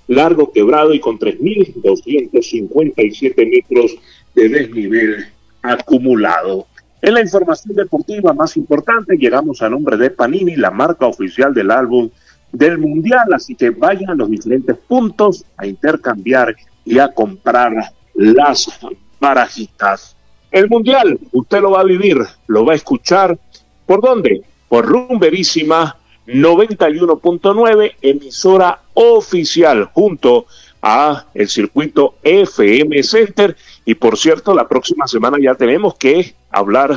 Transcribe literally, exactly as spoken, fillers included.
largo, quebrado y con tres mil doscientos cincuenta y siete metros de desnivel acumulado. En la información deportiva más importante, llegamos a nombre de Panini, la marca oficial del álbum del Mundial, así que vayan a los diferentes puntos a intercambiar y a comprar las barajitas. El Mundial, usted lo va a vivir, lo va a escuchar, ¿por dónde? Por Rumberísima noventa y uno punto nueve, emisora oficial, junto a el circuito F M Center. Y por cierto, la próxima semana ya tenemos que hablar